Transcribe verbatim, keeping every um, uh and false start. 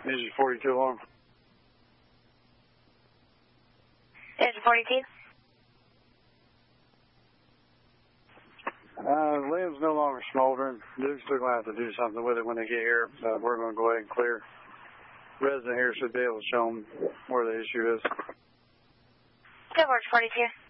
Engine forty-two alarm. Engine forty-two. Uh, the limb's no longer smoldering. Duke's still going to have to do something with it when they get here. Uh, we're going to go ahead and clear. The resident here should be able to show them where the issue is. Good work, forty-two.